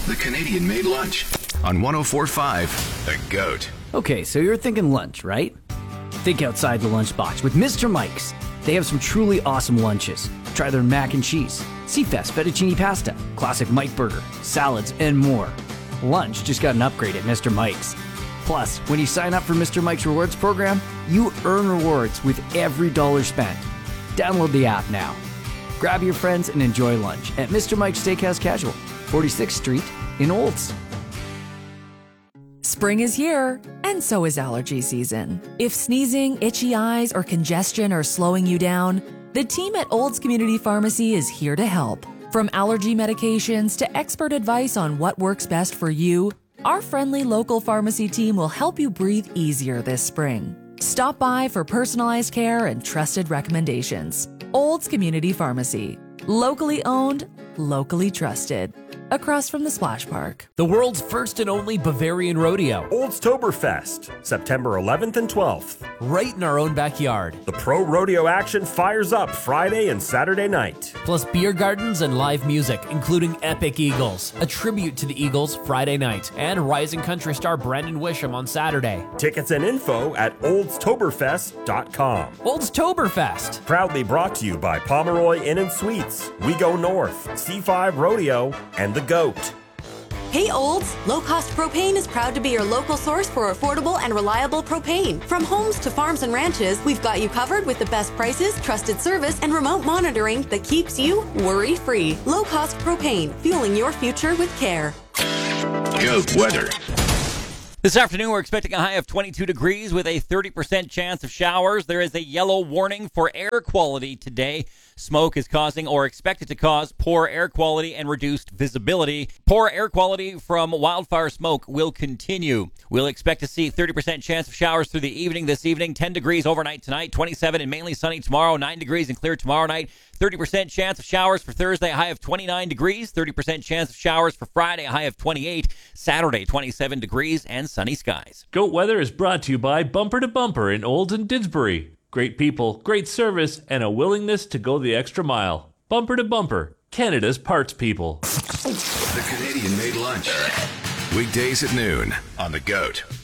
The Canadian-made lunch on 104.5 The GOAT. Okay, so you're thinking lunch, right? Think outside the lunchbox with Mr. Mike's. They have some truly awesome lunches. Try their mac and cheese, Seafest fettuccine pasta, classic Mike burger, salads, and more. Lunch just got an upgrade at Mr. Mike's. Plus, when you sign up for Mr. Mike's Rewards program, you earn rewards with every dollar spent. Download the app now. Grab your friends and enjoy lunch at Mr. Mike's Steakhouse Casual, 46th Street in Olds. Spring is here, and so is allergy season. If sneezing, itchy eyes, or congestion are slowing you down, the team at Olds Community Pharmacy is here to help. From allergy medications to expert advice on what works best for you, our friendly local pharmacy team will help you breathe easier this spring. Stop by for personalized care and trusted recommendations. Olds Community Pharmacy. Locally owned, locally trusted. Across from the Splash Park. The world's first and only Bavarian rodeo. Oldstoberfest, September 11th and 12th. Right in our own backyard. The pro rodeo action fires up Friday and Saturday night. Plus beer gardens and live music, including Epic Eagles, a tribute to the Eagles Friday night, and rising country star Brendan Wisham on Saturday. Tickets and info at oldstoberfest.com. Oldstoberfest. Proudly brought to you by Pomeroy Inn & Suites, We Go North, C5 Rodeo, and The GOAT. Hey Olds! Low Cost Propane is proud to be your local source for affordable and reliable propane. From homes to farms and ranches, we've got you covered with the best prices, trusted service, and remote monitoring that keeps you worry-free. Low Cost Propane, fueling your future with care. GOAT weather. This afternoon, we're expecting a high of 22 degrees with a 30% chance of showers. There is a yellow warning for air quality today. Smoke is causing or expected to cause poor air quality and reduced visibility. Poor air quality from wildfire smoke will continue. We'll expect to see 30% chance of showers through the evening this evening. 10 degrees overnight tonight, 27 and mainly sunny tomorrow, 9 degrees and clear tomorrow night. 30% chance of showers for Thursday, a high of 29 degrees. 30% chance of showers for Friday, a high of 28. Saturday, 27 degrees and sunny skies. GOAT Weather is brought to you by Bumper to Bumper in Olds and Didsbury. Great people, great service, and a willingness to go the extra mile. Bumper to Bumper, Canada's parts people. The Canadian-made lunch. Weekdays at noon on The GOAT.